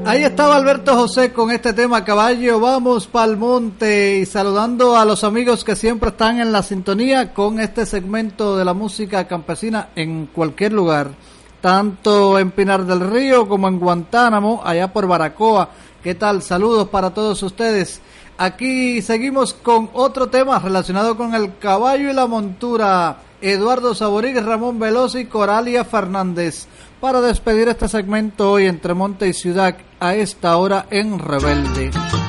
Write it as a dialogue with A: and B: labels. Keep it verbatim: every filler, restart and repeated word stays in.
A: Ahí estaba Alberto José con este tema, Caballo, vamos pa'l monte, y saludando a los amigos que siempre están en la sintonía con este segmento de la música campesina en cualquier lugar, tanto en Pinar del Río como en Guantánamo, allá por Baracoa. ¿Qué tal? Saludos para todos ustedes. Aquí seguimos con otro tema relacionado con el caballo y la montura. Eduardo Saboríguez, Ramón Veloso y Coralia Fernández, para despedir este segmento hoy entre Monte y Ciudad a esta hora en Rebelde.